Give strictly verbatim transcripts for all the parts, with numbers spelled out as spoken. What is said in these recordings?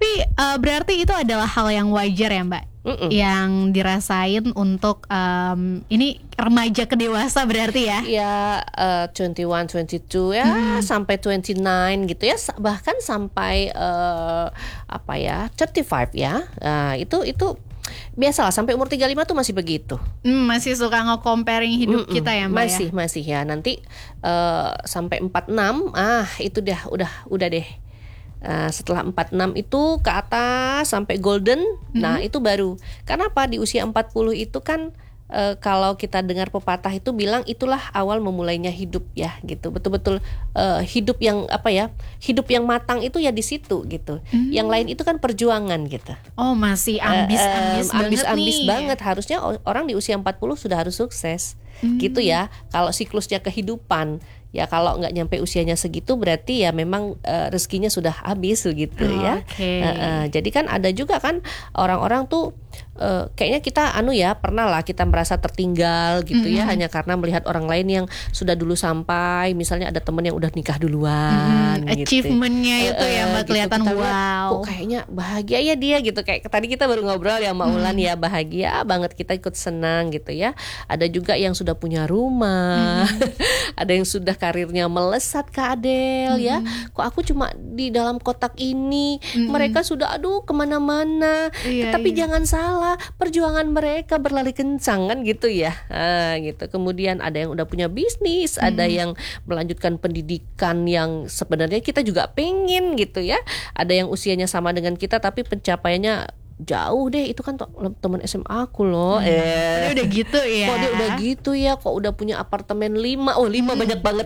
Tapi uh, berarti itu adalah hal yang wajar ya Mbak, Mm-mm. yang dirasain untuk um, ini remaja ke dewasa berarti ya? Ya uh, twenty one, twenty two ya hmm. sampai twenty nine gitu ya, bahkan sampai uh, apa ya thirty-five ya. Nah, itu itu biasalah sampai umur tiga puluh lima tuh masih begitu. Hmm, masih suka nge-comparing hidup Mm-mm. kita ya Mbak masih, ya? Masih ya. Nanti uh, sampai empat puluh enam ah itu dah udah udah deh. Uh, setelah empat puluh enam itu ke atas sampai golden, mm-hmm. nah itu baru. Kenapa di usia empat puluh itu kan uh, kalau kita dengar pepatah itu bilang itulah awal memulainya hidup ya gitu. Betul-betul uh, hidup yang apa ya? Hidup yang matang itu ya di situ gitu. Mm-hmm. Yang lain itu kan perjuangan gitu. Oh, masih ambis-ambis uh, um, ambis, banget ambis nih. banget. Harusnya orang di usia empat puluh sudah harus sukses. Mm-hmm. Gitu ya. Kalau siklusnya kehidupan ya, kalau nggak nyampe usianya segitu berarti ya memang uh, rezekinya sudah habis gitu oh, ya. Okay. Uh, uh, jadi kan ada juga kan orang-orang tuh uh, kayaknya kita anu ya pernah lah kita merasa tertinggal gitu mm-hmm. ya, hanya karena melihat orang lain yang sudah dulu sampai, misalnya ada teman yang udah nikah duluan. Mm-hmm. Gitu. Achievementnya itu uh, ya Mbak gitu. Kelihatan Kita wow. lihat, kok kayaknya bahagia ya dia gitu. Kayak tadi kita baru ngobrol ya sama Ulan mm-hmm. ya, bahagia banget, kita ikut senang gitu ya. Ada juga yang sudah punya rumah, mm-hmm. ada yang sudah karirnya melesat Kak Adel, mm-hmm. ya. Kok aku cuma di dalam kotak ini, mm-hmm. mereka sudah aduh kemana-mana. Iya, Tetapi iya. jangan salah, perjuangan mereka berlari kencang kan gitu ya. Ah, gitu. Kemudian ada yang udah punya bisnis, mm-hmm. ada yang melanjutkan pendidikan yang sebenarnya kita juga pengen gitu ya. Ada yang usianya sama dengan kita tapi pencapaiannya jauh deh, itu kan teman S M A aku loh. Hmm. Eh, dia udah gitu ya. Kok dia udah gitu ya? Kok udah punya apartemen lima? Oh lima hmm. banyak banget.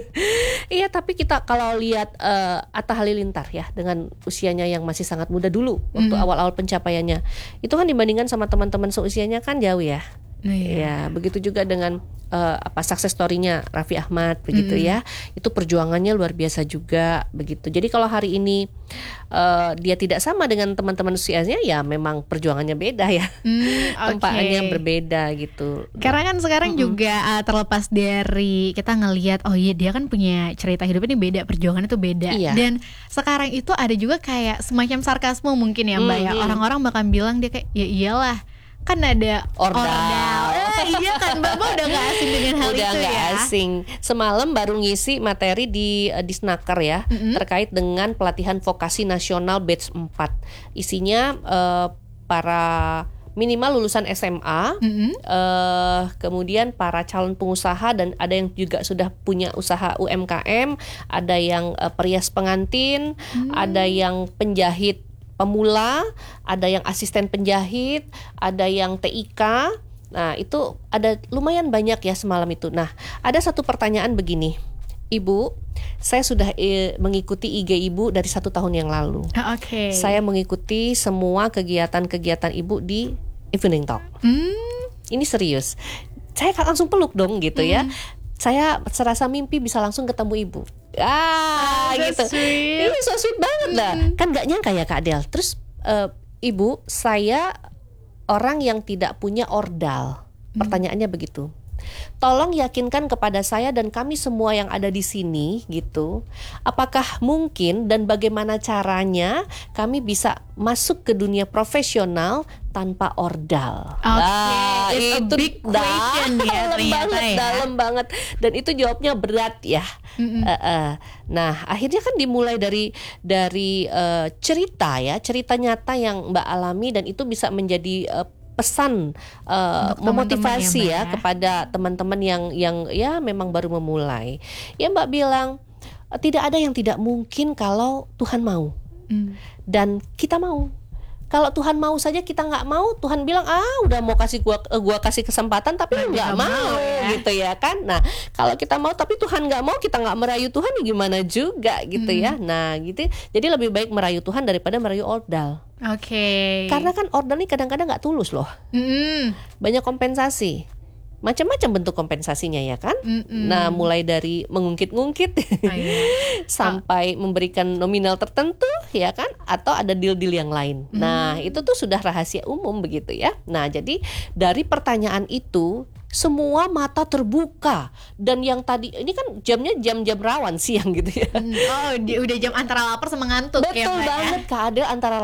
Iya, tapi kita kalau lihat uh, Atta Halilintar ya dengan usianya yang masih sangat muda dulu waktu hmm. awal-awal pencapaiannya, itu kan dibandingkan sama teman-teman seusianya kan jauh ya. Nah, iya. Ya, begitu juga dengan uh, apa success story-nya Raffi Ahmad begitu mm. ya. Itu perjuangannya luar biasa juga begitu. Jadi kalau hari ini uh, dia tidak sama dengan teman-teman usianya, ya memang perjuangannya beda ya. Mm, okay. Tempaannya berbeda gitu. Karena kan sekarang mm-hmm. juga uh, terlepas dari kita ngelihat oh iya dia kan punya cerita hidup ini beda, perjuangan itu beda. Iya. Dan sekarang itu ada juga kayak semacam sarkasme mungkin ya Mbak mm-hmm. ya. Orang-orang bakal bilang dia kayak ya iyalah kan ada ordal, ordal. Eh, iya kan Bapak udah gak asing dengan hal udah itu gak ya. asing. Semalam baru ngisi materi di uh, di Snaker ya, mm-hmm. terkait dengan pelatihan vokasi nasional batch empat. Isinya uh, para minimal lulusan S M A, mm-hmm. uh, kemudian para calon pengusaha, dan ada yang juga sudah punya usaha U M K M, ada yang uh, perias pengantin, mm. ada yang penjahit pemula, ada yang asisten penjahit, ada yang T I K. Nah, itu ada lumayan banyak ya semalam itu. Nah, ada satu pertanyaan begini. Ibu, saya sudah e, mengikuti I G Ibu dari satu tahun yang lalu. Oke. Okay. Saya mengikuti semua kegiatan-kegiatan Ibu di Evening Talk. Hmm. Ini serius. Saya langsung peluk dong gitu hmm. ya. Saya serasa mimpi bisa langsung ketemu Ibu. Ah, oh, gitu. Sweet. Ini so sweet banget lah. Mm. Kan gak nyangka ya Kak Del. Terus uh, Ibu, saya orang yang tidak punya ordal. Mm. Pertanyaannya begitu. Tolong yakinkan kepada saya dan kami semua yang ada di sini gitu, apakah mungkin dan bagaimana caranya kami bisa masuk ke dunia profesional tanpa ordal. Oke, okay. nah, itu big question ya dalam banget, ya. dalam banget, dan itu jawabnya berat ya. Mm-hmm. Uh, uh. Nah, akhirnya kan dimulai dari dari uh, cerita ya, cerita nyata yang Mbak alami, dan itu bisa menjadi uh, pesan uh, memotivasi ya, ya kepada teman-teman yang yang ya memang baru memulai. Ya Mbak bilang tidak ada yang tidak mungkin kalau Tuhan mau, mm. dan kita mau. Kalau Tuhan mau saja kita nggak mau, Tuhan bilang ah udah mau kasih gua gua kasih kesempatan tapi lu nggak mau, mau ya. Gitu ya kan. Nah kalau kita mau tapi Tuhan nggak mau, kita nggak merayu Tuhan ya gimana juga gitu hmm. ya. Nah gitu, jadi lebih baik merayu Tuhan daripada merayu ordal. Oke. Okay. Karena kan ordal ini kadang-kadang nggak tulus loh. Mm. Banyak kompensasi. Macam-macam bentuk kompensasinya ya kan. Mm-mm. Nah mulai dari mengungkit-ngungkit oh, iya. sampai oh. memberikan nominal tertentu ya kan, atau ada deal-deal yang lain. Mm. Nah itu tuh sudah rahasia umum begitu ya. Nah jadi dari pertanyaan itu semua mata terbuka, dan yang tadi ini kan jamnya jam-jam rawan siang gitu ya. Oh, di, udah jam antara lapar sama ngantuk. Betul ya, banget Kak Adel, antara